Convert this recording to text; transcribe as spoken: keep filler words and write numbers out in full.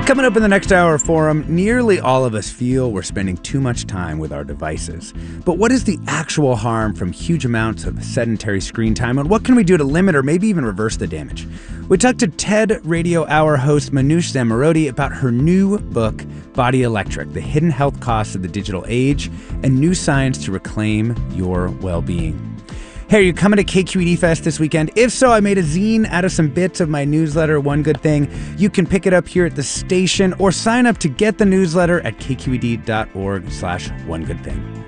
Coming up in the next hour forum, nearly all of us feel we're spending too much time with our devices. But what is the actual harm from huge amounts of sedentary screen time, and what can we do to limit or maybe even reverse the damage? We talked to TED Radio Hour host Manoush Zomorodi about her new book, Body Electric: The Hidden Health Costs of the Digital Age and New Science to Reclaim Your Well-Being. Hey, are you coming to K Q E D Fest this weekend? If so, I made a zine out of some bits of my newsletter, One Good Thing. You can pick it up here at the station or sign up to get the newsletter at kqed.org slash one good thing.